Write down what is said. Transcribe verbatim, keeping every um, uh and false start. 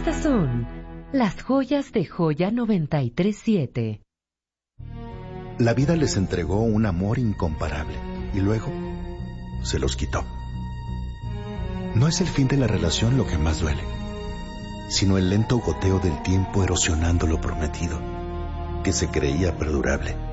Estas son las joyas de Joya noventa y tres siete. La vida les entregó un amor incomparable y luego se los quitó. No es el fin de la relación lo que más duele, sino el lento goteo del tiempo erosionando lo prometido, que se creía perdurable.